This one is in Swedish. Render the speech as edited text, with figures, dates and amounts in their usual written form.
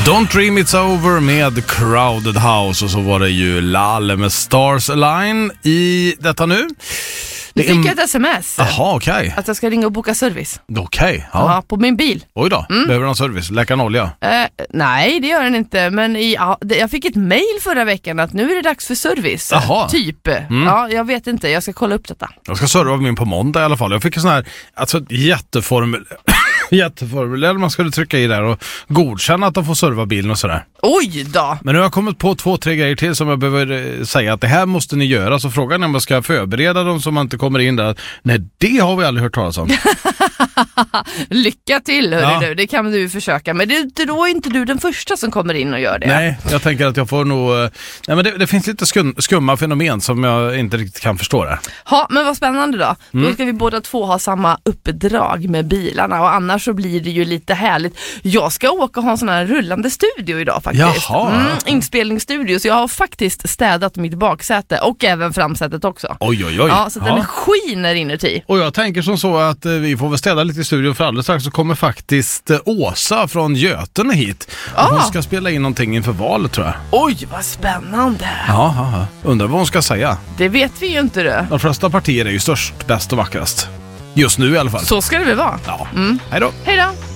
Don't Dream It's Over med Crowded House, och så var det ju Lalle med Stars Align i detta nu. Nu fick jag ett sms. Jaha, okej. Att jag ska ringa och boka service. Okej, ja. Ja, på min bil. Oj då, behöver någon service? Läcka en olja? Nej, det gör den inte. Men jag fick ett mejl förra veckan att nu är det dags för service. Jaha. Typ. Ja, jag vet inte. Jag ska kolla upp detta. Jag ska serva min på måndag i alla fall. Jag fick en sån här, alltså jätteformulär man skulle trycka i där och godkänna att de får serva bilen och sådär. Oj då! Men nu har jag kommit på 2-3 grejer till som jag behöver säga att det här måste ni göra. Så frågan är om jag ska förbereda dem så man inte kommer in där. Nej, det har vi aldrig hört talas om. Lycka till, hörru du. Det kan du försöka. Men då är inte du den första som kommer in och gör det. Nej, jag tänker att jag får nog... Nej, men det finns lite skumma fenomen som jag inte riktigt kan förstå det. Ja, men vad spännande då. Då ska vi båda två ha samma uppdrag med bilarna, och annars så blir det ju lite härligt. Jag ska åka och ha en sån här rullande studio idag faktiskt. Jaha. Inspelningsstudio, så jag har faktiskt städat mitt baksäte och även framsätet också. Oj. Ja, så den skiner inuti. Och jag tänker som så att vi får väl städa lite i studion, för alldeles strax så kommer faktiskt Åsa från Götene hit. Hon ska spela in någonting inför valet, tror jag. Oj, vad spännande. Ja. Undrar vad hon ska säga. Det vet vi ju inte, du. De flesta partier är ju störst, bäst och vackrast. Just nu i alla fall. Så ska det väl vara. Ja. Hej då. Hej då.